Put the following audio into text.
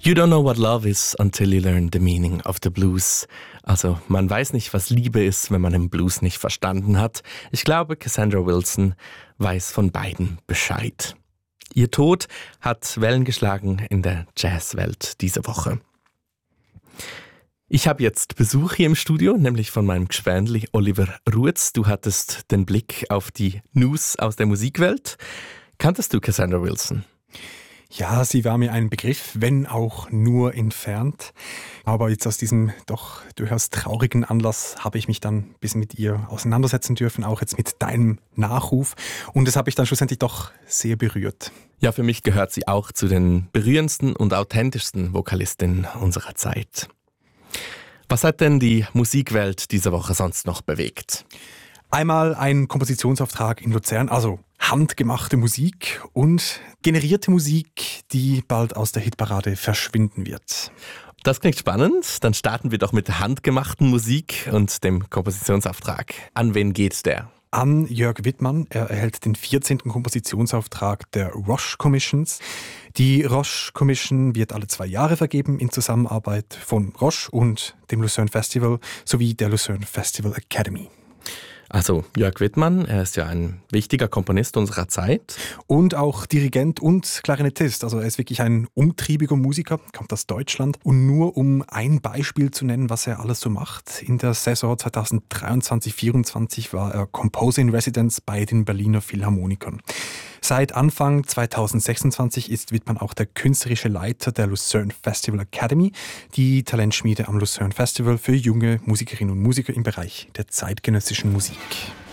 You don't know what love is until you learn the meaning of the blues. Also man weiß nicht, was Liebe ist, wenn man den Blues nicht verstanden hat. Ich glaube, Cassandra Wilson weiß von beiden Bescheid. Ihr Tod hat Wellen geschlagen in der Jazzwelt diese Woche. Ich habe jetzt Besuch hier im Studio, nämlich von meinem Gschwänli Oliver Ruetz. Du hattest den Blick auf die News aus der Musikwelt. Kanntest du Cassandra Wilson? Ja, sie war mir ein Begriff, wenn auch nur entfernt. Aber jetzt aus diesem doch durchaus traurigen Anlass habe ich mich dann ein bisschen mit ihr auseinandersetzen dürfen, auch jetzt mit deinem Nachruf. Und das habe ich dann schlussendlich doch sehr berührt. Ja, für mich gehört sie auch zu den berührendsten und authentischsten Vokalistinnen unserer Zeit. Was hat denn die Musikwelt diese Woche sonst noch bewegt? Einmal ein Kompositionsauftrag in Luzern, also handgemachte Musik und generierte Musik, die bald aus der Hitparade verschwinden wird. Das klingt spannend. Dann starten wir doch mit der handgemachten Musik und dem Kompositionsauftrag. An wen geht der? An Jörg Wittmann. Er erhält den 14. Kompositionsauftrag der Roche Commissions. Die Roche Commission wird alle 2 Jahre vergeben in Zusammenarbeit von Roche und dem Lucerne Festival sowie der Lucerne Festival Academy. Also Jörg Wittmann, er ist ja ein wichtiger Komponist unserer Zeit. Und auch Dirigent und Klarinettist. Also er ist wirklich ein umtriebiger Musiker, kommt aus Deutschland. Und nur um ein Beispiel zu nennen, was er alles so macht. In der Saison 2023/24 war er Composer in Residence bei den Berliner Philharmonikern. Seit Anfang 2026 ist Wittmann auch der künstlerische Leiter der Lucerne Festival Academy, die Talentschmiede am Lucerne Festival für junge Musikerinnen und Musiker im Bereich der zeitgenössischen Musik.